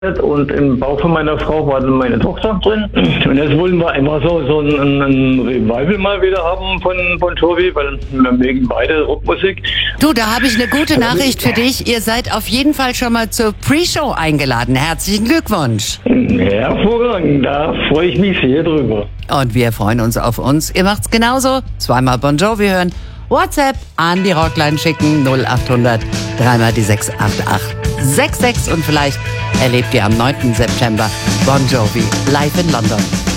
und im Bauch von meiner Frau war dann meine Tochter drin. Und jetzt wollen wir einfach so ein Revival mal wieder haben von Bon Jovi, weil wir mögen beide Rockmusik. Du, da habe ich eine gute Nachricht für dich. Ihr seid auf jeden Fall schon mal zur Pre-Show eingeladen. Herzlichen Glückwunsch. Hervorragend, da freue ich mich sehr drüber. Und wir freuen uns auf uns. Ihr macht's genauso. Zweimal Bon Jovi hören. WhatsApp an die Rockline schicken 0800 dreimal die 68866 und vielleicht erlebt ihr am 9. September Bon Jovi live in London.